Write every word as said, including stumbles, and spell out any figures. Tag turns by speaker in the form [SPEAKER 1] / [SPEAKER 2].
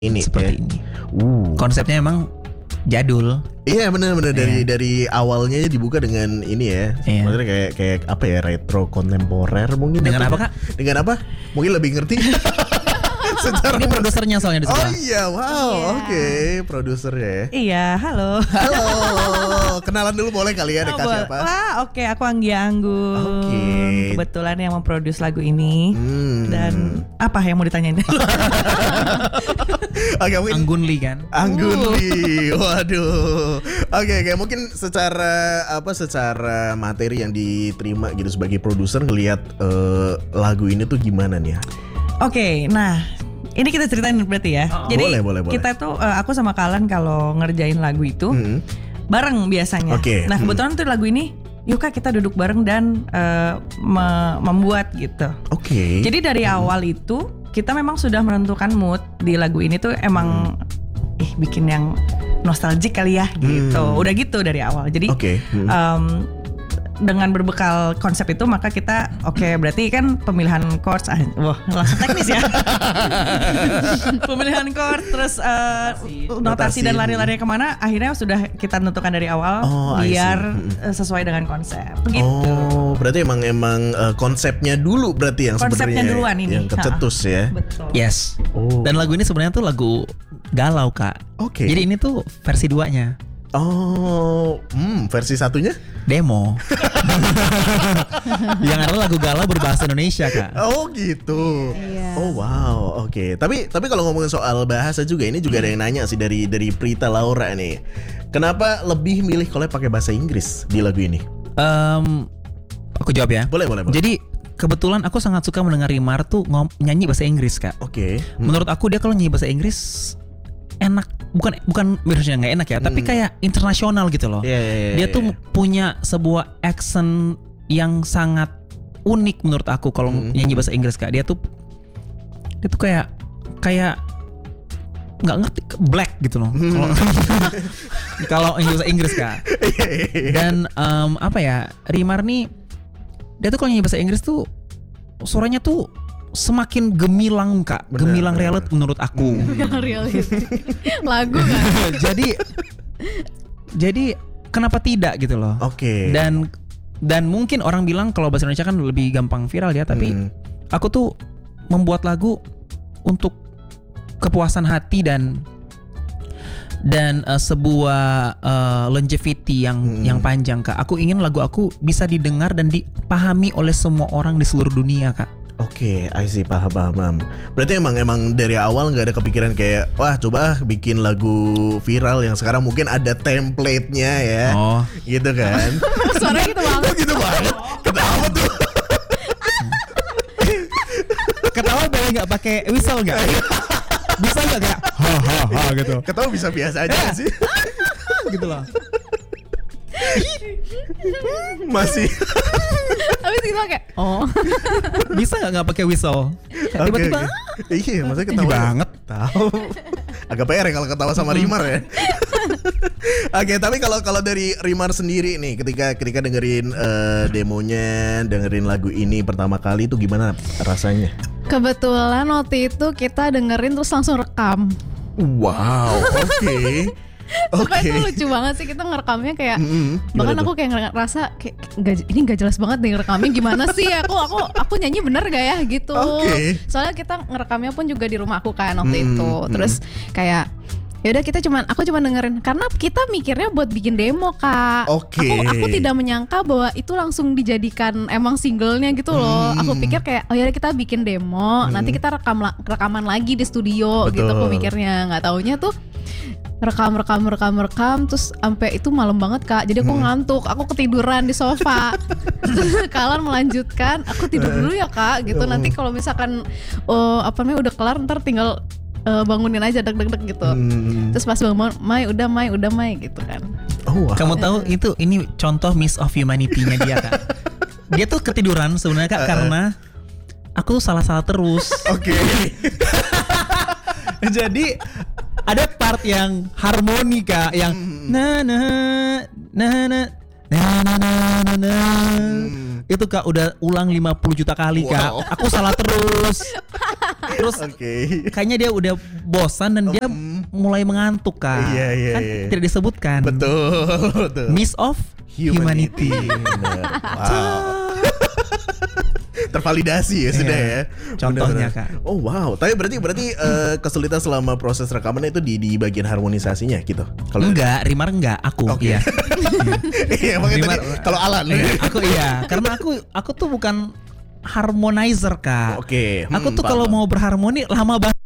[SPEAKER 1] ini
[SPEAKER 2] seperti
[SPEAKER 1] ya.
[SPEAKER 2] ini.
[SPEAKER 1] Uh.
[SPEAKER 2] Konsepnya emang jadul.
[SPEAKER 1] Iya benar-benar dari
[SPEAKER 2] Iya.
[SPEAKER 1] dari awalnya dibuka dengan ini ya.
[SPEAKER 2] Iya.
[SPEAKER 1] Maksudnya kayak kayak apa ya, retro kontemporer mungkin.
[SPEAKER 2] Dengan apa, Kak?
[SPEAKER 1] Dengan apa? Mungkin lebih ngerti. Secara
[SPEAKER 2] Ini produsernya soalnya di
[SPEAKER 1] Oh
[SPEAKER 2] sebelah.
[SPEAKER 1] iya, wow,
[SPEAKER 3] Iya.
[SPEAKER 1] oke, produsernya ya.
[SPEAKER 3] Iya, halo.
[SPEAKER 1] Halo, kenalan dulu boleh kali ya, Deka
[SPEAKER 3] Oh,
[SPEAKER 1] siapa?
[SPEAKER 3] Wah, oke, aku Anggia Anggun.
[SPEAKER 1] Oke.
[SPEAKER 3] Kebetulan yang memproduksi lagu ini.
[SPEAKER 1] Hmm.
[SPEAKER 3] Dan apa yang mau ditanyain?
[SPEAKER 1] Oke, mungkin
[SPEAKER 2] Anggun Lee kan.
[SPEAKER 1] Anggun Lee, waduh. Oke, kayak mungkin secara apa, secara materi yang diterima gitu sebagai produser ngelihat eh, lagu ini tuh gimana nih ya?
[SPEAKER 3] Oke, nah ini kita ceritain berarti ya. Jadi
[SPEAKER 1] Boleh, boleh, boleh.
[SPEAKER 3] kita tuh eh, aku sama Kalan kalau ngerjain lagu itu
[SPEAKER 1] Hmm.
[SPEAKER 3] bareng biasanya.
[SPEAKER 1] Oke,
[SPEAKER 3] Nah
[SPEAKER 1] hmm.
[SPEAKER 3] kebetulan tuh lagu ini, yuk Kak kita duduk bareng dan eh, me- membuat gitu.
[SPEAKER 1] Oke.
[SPEAKER 3] Jadi dari awal itu kita memang sudah menentukan mood di lagu ini tuh emang ih bikin yang nostalgic kali ya gitu.
[SPEAKER 1] Hmm.
[SPEAKER 3] Udah gitu dari awal. Jadi
[SPEAKER 1] Oke. Hmm.
[SPEAKER 3] em, dengan berbekal konsep itu maka kita oke berarti kan pemilihan chords ah, wah langsung teknis ya. Pemilihan chord terus eh, notasi,
[SPEAKER 1] Notasi.
[SPEAKER 3] dan lari-lari kemana akhirnya sudah kita tentukan dari awal
[SPEAKER 1] Oh, I see.
[SPEAKER 3] biar
[SPEAKER 1] Mm-mm.
[SPEAKER 3] eh, sesuai dengan konsep gitu.
[SPEAKER 1] Oh, berarti emang emang eh, konsepnya dulu berarti yang
[SPEAKER 3] Konsepnya
[SPEAKER 1] sebenarnya
[SPEAKER 3] duluan ini.
[SPEAKER 1] yang kecetus ya.
[SPEAKER 3] Betul.
[SPEAKER 2] Yes.
[SPEAKER 1] Oh.
[SPEAKER 2] Dan lagu ini sebenarnya tuh lagu galau, Kak.
[SPEAKER 1] Oke.
[SPEAKER 2] Jadi ini tuh versi duanya.
[SPEAKER 1] Oh, hmm, versi satunya?
[SPEAKER 2] Demo. Yang ada lagu galau berbahasa Indonesia, Kak.
[SPEAKER 1] Oh gitu.
[SPEAKER 3] Iya.
[SPEAKER 1] Oh wow, oke. Tapi tapi kalau ngomongin soal bahasa juga, ini juga ada yang nanya sih dari dari Prita Laura nih. Kenapa lebih milih kalau pakai bahasa Inggris di lagu ini?
[SPEAKER 2] Em, aku jawab ya.
[SPEAKER 1] Boleh boleh boleh.
[SPEAKER 2] Jadi kebetulan aku sangat suka mendengar Rimar tuh ngom- nyanyi bahasa Inggris, Kak.
[SPEAKER 1] Oke. Hmm.
[SPEAKER 2] Menurut aku dia kalau nyanyi bahasa Inggris enak, bukan bukan maksudnya nggak enak ya, tapi
[SPEAKER 1] Hmm.
[SPEAKER 2] kayak internasional gitu loh.
[SPEAKER 1] Iya, iya, iya,
[SPEAKER 2] Dia
[SPEAKER 1] iya.
[SPEAKER 2] tuh punya sebuah accent yang sangat unik menurut aku kalau
[SPEAKER 1] Hmm.
[SPEAKER 2] nyanyi bahasa Inggris, Kak. Dia tuh dia tuh kayak kayak nggak ngerti black gitu loh.
[SPEAKER 1] Hmm.
[SPEAKER 2] Kalau kalau nyanyi bahasa Inggris, Kak.
[SPEAKER 1] Iya, iya, iya.
[SPEAKER 2] Dan em, apa ya, Rimar nih dia tuh kalau nyanyi bahasa Inggris tuh suaranya tuh semakin gemilang, Kak.
[SPEAKER 1] Bener,
[SPEAKER 2] Gemilang
[SPEAKER 1] bener.
[SPEAKER 2] realit menurut aku.
[SPEAKER 4] Yang realistik. Lagu kan.
[SPEAKER 2] jadi jadi kenapa tidak gitu loh.
[SPEAKER 1] Oke.
[SPEAKER 2] Dan dan mungkin orang bilang kalau bahasa Indonesia kan lebih gampang viral ya, tapi
[SPEAKER 1] Hmm.
[SPEAKER 2] aku tuh membuat lagu untuk kepuasan hati dan dan uh, sebuah uh, longevity yang
[SPEAKER 1] Hmm.
[SPEAKER 2] yang panjang, Kak. Aku ingin lagu aku bisa didengar dan dipahami oleh semua orang di seluruh dunia, Kak.
[SPEAKER 1] Oke, I see, paham, paham, paham. Berarti emang emang dari awal nggak ada kepikiran kayak, wah coba ah bikin lagu viral yang sekarang mungkin ada template-nya ya,
[SPEAKER 2] Oh.
[SPEAKER 1] gitu kan?
[SPEAKER 4] Suaranya gitu banget.
[SPEAKER 1] Oh gitu banget. Kenapa tuh?
[SPEAKER 2] Ketawa boleh nggak pakai whistle nggak? Bisa nggak kayak ha ha ha gitu?
[SPEAKER 1] Ketawa bisa biasa aja sih.
[SPEAKER 2] Gitu loh.
[SPEAKER 1] Masih.
[SPEAKER 4] Habis gitu kayak oh.
[SPEAKER 2] Bisa nggak nggak pakai whistle? Tiba-tiba
[SPEAKER 1] Oke, oke. Iya, maksudnya
[SPEAKER 2] Tinggi
[SPEAKER 1] ketawa
[SPEAKER 2] banget.
[SPEAKER 1] Tahu. Agak P R ya kalau ketawa sama Rimar ya. Oke, tapi kalau kalau dari Rimar sendiri nih, ketika ketika dengerin eh, demonya, dengerin lagu ini pertama kali itu gimana rasanya?
[SPEAKER 4] Kebetulan waktu itu kita dengerin terus langsung rekam.
[SPEAKER 1] Wow, oke.
[SPEAKER 4] Sumpah
[SPEAKER 1] Oke.
[SPEAKER 4] itu lucu banget sih, kita ngerekamnya kayak
[SPEAKER 1] Mm-mm.
[SPEAKER 4] bahkan
[SPEAKER 1] Gimana
[SPEAKER 4] aku
[SPEAKER 1] tuh?
[SPEAKER 4] kayak ngerasa kayak gak, ini gak jelas banget nih ngerekamnya gimana sih, aku aku aku nyanyi bener gak ya gitu.
[SPEAKER 1] Oke.
[SPEAKER 4] Soalnya kita ngerekamnya pun juga di rumah aku kan waktu
[SPEAKER 1] Mm-mm,
[SPEAKER 4] itu. Terus kayak yaudah kita cuman aku cuman dengerin karena kita mikirnya buat bikin demo, Kak.
[SPEAKER 1] Oke.
[SPEAKER 4] Aku aku tidak menyangka bahwa itu langsung dijadikan emang singlenya gitu loh.
[SPEAKER 1] Hmm.
[SPEAKER 4] Aku pikir kayak oh ya kita bikin demo, nanti kita rekam la- rekaman lagi di studio gitu aku
[SPEAKER 1] Betul.
[SPEAKER 4] mikirnya. Nggak taunya tuh rekam rekam rekam rekam terus sampai itu malam banget, Kak. Jadi aku ngantuk, aku ketiduran di sofa. Kalan melanjutkan, aku tidur dulu ya, Kak. Gitu nanti kalau misalkan oh apa namanya udah kelar ntar tinggal eh, bangunin aja deg-deg gitu.
[SPEAKER 1] Hmm.
[SPEAKER 4] Terus pas bangun, Mai udah Mai udah Mai gitu kan.
[SPEAKER 1] Oh, wow.
[SPEAKER 2] Kamu tahu itu ini contoh miss of humanity-nya dia, Kak. Dia tuh ketiduran sebenarnya, Kak, karena aku tuh salah-salah terus.
[SPEAKER 1] Oke.
[SPEAKER 2] Jadi ada part yang harmoni, Kak, yang na na na na na na na na na. Itu, Kak, udah ulang lima puluh juta kali, Kak.
[SPEAKER 1] Wow.
[SPEAKER 2] Aku salah terus. Terus
[SPEAKER 1] Oke.
[SPEAKER 2] kayaknya dia udah bosan dan dia mulai mengantuk kak.
[SPEAKER 1] Iya, iya,
[SPEAKER 2] Kan
[SPEAKER 1] iya.
[SPEAKER 2] tidak disebutkan.
[SPEAKER 1] Betul, betul.
[SPEAKER 2] Miss of Humanity.
[SPEAKER 1] Bener. Wow. Tervalidasi ya sudah
[SPEAKER 2] Iya.
[SPEAKER 1] ya.
[SPEAKER 2] Contohnya,
[SPEAKER 1] Bener-bener.
[SPEAKER 2] Kak.
[SPEAKER 1] Oh wow. Tapi berarti berarti eh, kesulitan selama proses rekaman itu di di bagian harmonisasinya gitu. Kalau
[SPEAKER 2] Enggak, Rimar enggak, aku
[SPEAKER 1] Oke.
[SPEAKER 2] iya.
[SPEAKER 1] Iya, makanya tadi
[SPEAKER 2] Rimar-
[SPEAKER 1] kalau Alan.
[SPEAKER 2] Iya, aku iya, karena aku aku tuh bukan harmonizer kak.
[SPEAKER 1] Oke. hmm,
[SPEAKER 2] Aku tuh
[SPEAKER 1] paham,
[SPEAKER 2] kalau
[SPEAKER 1] paham.
[SPEAKER 2] mau berharmoni lama banget.